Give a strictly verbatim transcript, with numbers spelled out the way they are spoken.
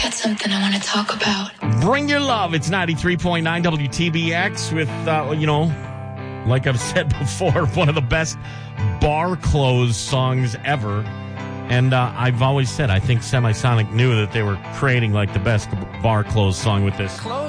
Got something I want to talk about. Bring your love. It's ninety-three point nine W T B X with, uh, you know, like I've said before, one of the best bar close songs ever. And uh, I've always said, I think Semisonic knew that they were creating like the best bar close song with this.